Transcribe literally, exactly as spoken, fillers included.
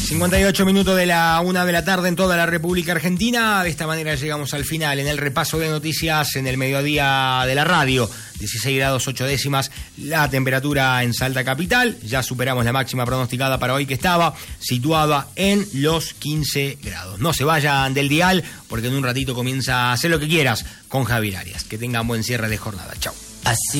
cincuenta y ocho minutos de la una de la tarde en toda la República Argentina. De esta manera llegamos al final en el repaso de noticias en el mediodía de la radio. dieciséis grados ocho décimas la temperatura en Salta Capital. Ya superamos la máxima pronosticada para hoy, que estaba situada en los quince grados. No se vayan del dial, porque en un ratito comienza a hacer lo que quieras con Javier Arias. Que tengan buen cierre de jornada. Chau. Así